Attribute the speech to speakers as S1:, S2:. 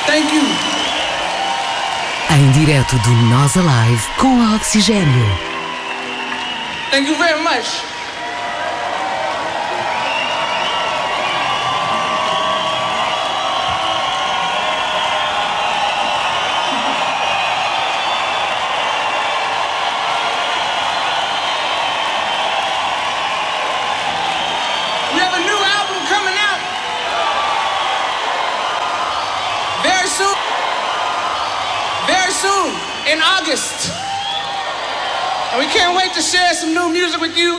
S1: Thank you.
S2: Em direto do Nós Alive com Oxigênio.
S1: Thank you very much. We have a new album coming out very soon, in August. And we can't wait to share some new music with you.